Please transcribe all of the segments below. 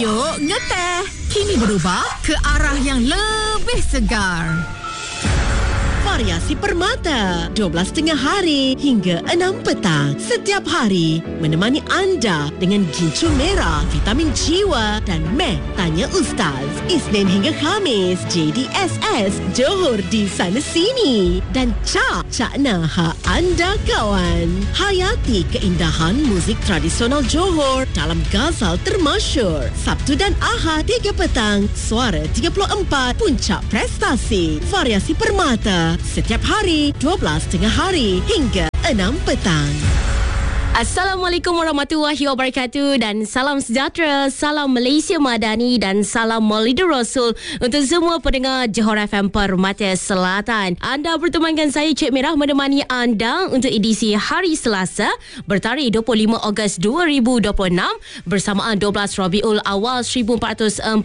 Yuk ngeteh. Kini berubah ke arah yang lebih segar. Variasi Permata 12.30 hari hingga 6 petang setiap hari menemani anda dengan gincu merah, vitamin jiwa dan meh tanya Ustaz. Isnin hingga Khamis JDSS Johor di sana sini dan Cakna hak anda kawan. Hayati keindahan muzik tradisional Johor dalam Ghazal termasyur. Sabtu dan Ahad 3 petang Suara 34 Puncak Prestasi. Variasi Permata setiap hari 12.30 hari hingga 6 petang. Assalamualaikum warahmatullahi wabarakatuh dan salam sejahtera, salam Malaysia Madani dan salam Maulidur Rasul untuk semua pendengar Johor FM Permata Selatan. Anda bertemu dengan saya Cik Merah menemani anda untuk edisi hari Selasa bertarikh 25 Ogos 2026 bersamaan 12 Rabiul Awal 1448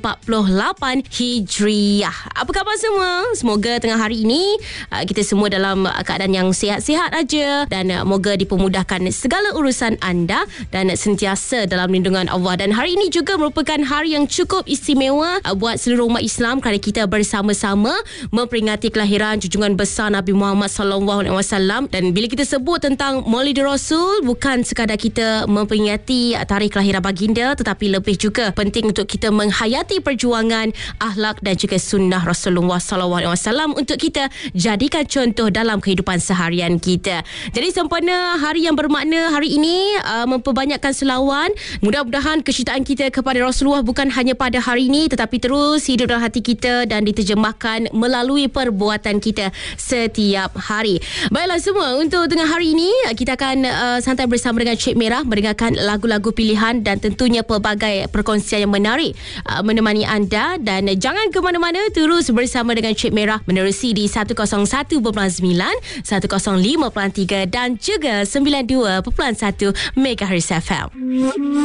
Hijriah. Apa khabar semua? Semoga tengah hari ini kita semua dalam keadaan yang sihat-sihat aja dan moga dipermudahkan segala urusan anda dan sentiasa dalam lindungan Allah. Dan hari ini juga merupakan hari yang cukup istimewa buat seluruh umat Islam kerana kita bersama-sama memperingati kelahiran junjungan besar Nabi Muhammad SAW. Dan bila kita sebut tentang Maulid Rasul, bukan sekadar kita memperingati tarikh kelahiran baginda, tetapi lebih juga penting untuk kita menghayati perjuangan, akhlak dan juga sunnah Rasulullah SAW untuk kita jadikan contoh dalam kehidupan seharian kita. Jadi sempena hari yang bermakna hari ini memperbanyakkan selawat. Mudah-mudahan kecintaan kita kepada Rasulullah bukan hanya pada hari ini tetapi terus hidup dalam hati kita dan diterjemahkan melalui perbuatan kita setiap hari. Baiklah semua, untuk tengah hari ini kita akan santai bersama dengan Cik Merah mendengarkan lagu-lagu pilihan dan tentunya pelbagai perkongsian yang menarik menemani anda. Dan jangan ke mana-mana, terus bersama dengan Cik Merah menerusi di 101.9, 105.3 dan juga 92.1 MHz FM.